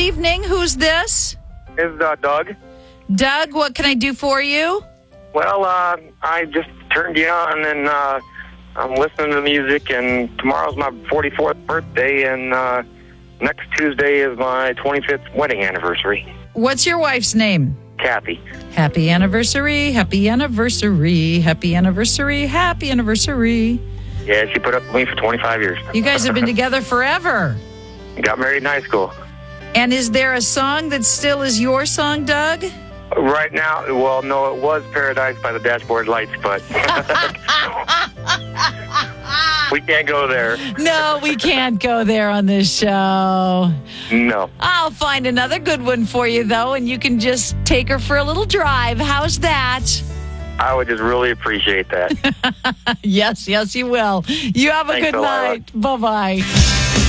evening. Who's this? Is Doug? Doug, what can I do for you? Well, I just turned you on, and I'm listening to music, and tomorrow's my 44th birthday, and next Tuesday is my 25th wedding anniversary. What's your wife's name? Kathy. Happy anniversary, happy anniversary, happy anniversary, happy anniversary. Yeah, she put up with me for 25 years. You guys have been together forever. Got married in high school. And is there a song that still is your song, Doug? Right now, well, no, it was Paradise by the Dashboard Lights, but we can't go there. No, we can't go there on this show. No. I'll find another good one for you, though, and you can just take her for a little drive. How's that? I would just really appreciate that. Yes, you will. You have a Thanks good a lot. night. Bye-bye.